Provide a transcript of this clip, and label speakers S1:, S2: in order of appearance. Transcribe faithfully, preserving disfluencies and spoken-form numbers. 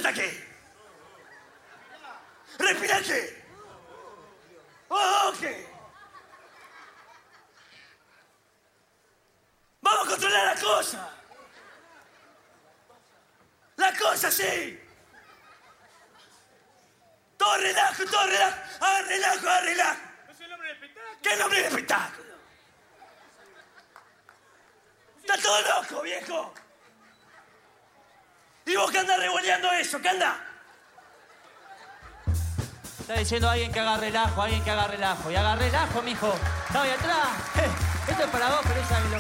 S1: Respirate aquí. Respirate. Ok. Vamos a controlar la cosa. La cosa, sí. Todo relajo, todo relajo. Ah, relajo, ah, relajo.
S2: ¿No es el nombre del espectáculo?
S1: ¿Qué nombre de espectáculo? Está todo loco, viejo. ¿Y vos qué andás revoleando eso? ¿Qué andás?
S3: Está diciendo alguien que haga relajo, alguien que haga relajo. Y haga relajo, mijo. Está ahí atrás. Esto es para vos, pero esa es lo